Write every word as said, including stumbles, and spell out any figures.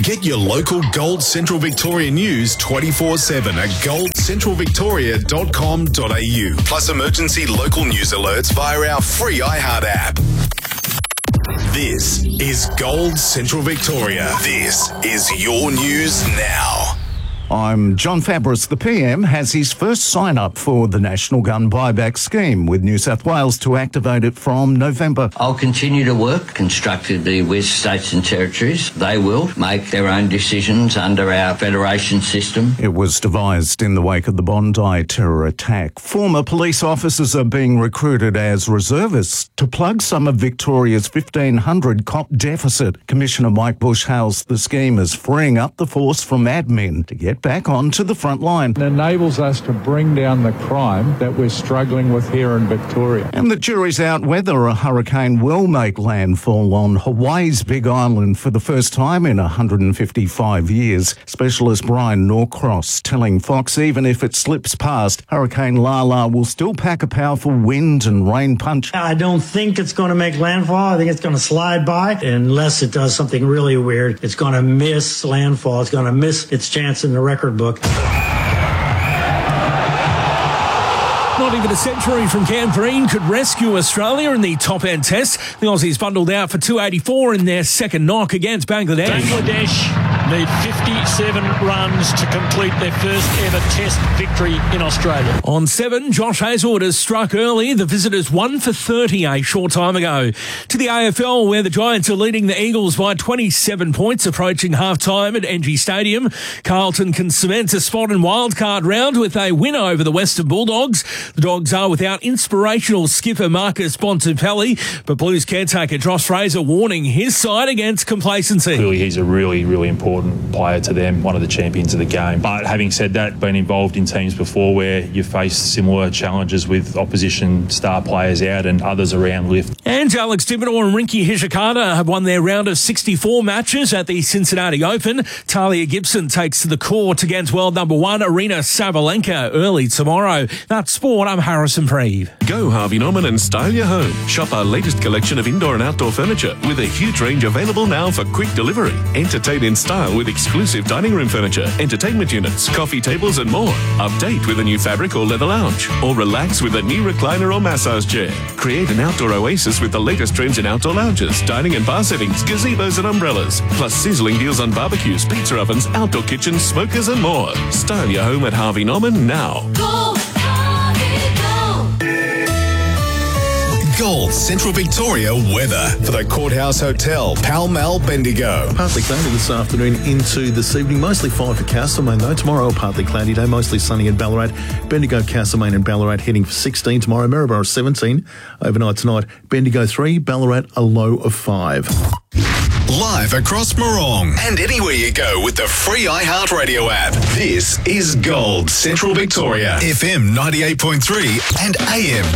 Get your local Gold Central Victoria news twenty-four seven at gold central victoria dot com dot a u. Plus emergency local news alerts via our free iHeart app. This is Gold Central Victoria. This is your news now. I'm John Fabris. The P M has his first sign-up for the National Gun Buyback Scheme, with New South Wales to activate it from November. I'll continue to work constructively with states and territories. They will make their own decisions under our federation system. It was devised in the wake of the Bondi terror attack. Former police officers are being recruited as reservists to plug some of Victoria's fifteen hundred cop deficit. Commissioner Mike Bush hails the scheme as freeing up the force from admin to get back onto the front line. It enables us to bring down the crime that we're struggling with here in Victoria. And the jury's out whether a hurricane will make landfall on Hawaii's Big Island for the first time in one hundred fifty-five years. Specialist Brian Norcross telling Fox even if it slips past, Hurricane Lala will still pack a powerful wind and rain punch. I don't think it's going to make landfall. I think it's going to slide by. Unless it does something really weird, it's going to miss landfall. It's going to miss its chance in the record book. Not even a century from Cam Green could rescue Australia in the top-end test. The Aussies bundled out for two eighty-four in their second knock against Bangladesh. Bangladesh need fifty-seven runs to complete their first ever test victory in Australia. On seven, Josh Hazlewood has struck early. The visitors one for thirty a short time ago. To the A F L, where the Giants are leading the Eagles by twenty-seven points, approaching half-time at N G Stadium. Carlton can cement a spot in wildcard round with a win over the Western Bulldogs. The Dogs are without inspirational skipper Marcus Bontempelli, but Blues caretaker Josh Fraser warning his side against complacency. Clearly he's a really, really important player to them, one of the champions of the game. But having said that, been involved in teams before where you face similar challenges with opposition star players out and others around lift. And Alex Dimmador and Rinky Hijikata have won their round of sixty-four matches at the Cincinnati Open. Talia Gibson takes to the court against world number one Arina Sabalenka early tomorrow. That's sport. I'm Harrison Preeve. Go Harvey Norman and style your home. Shop our latest collection of indoor and outdoor furniture with a huge range available now for quick delivery. Entertain in style with exclusive dining room furniture, entertainment units, coffee tables and more. Update with a new fabric or leather lounge. Or relax with a new recliner or massage chair. Create an outdoor oasis with the latest trends in outdoor lounges, dining and bar settings, gazebos and umbrellas. Plus sizzling deals on barbecues, pizza ovens, outdoor kitchens, smokers and more. Style your home at Harvey Norman now. Go! Gold Central Victoria weather for the Courthouse Hotel, Pall Mall, Bendigo. Partly cloudy this afternoon into this evening. Mostly fine for Castlemaine though. Tomorrow a partly cloudy day, mostly sunny in Ballarat. Bendigo, Castlemaine and Ballarat heading for sixteen tomorrow. Maryborough seventeen. Overnight tonight, Bendigo three, Ballarat a low of five. Live across Morong and anywhere you go with the free iHeartRadio app. This is Gold Central Victoria, F M ninety-eight point three and A M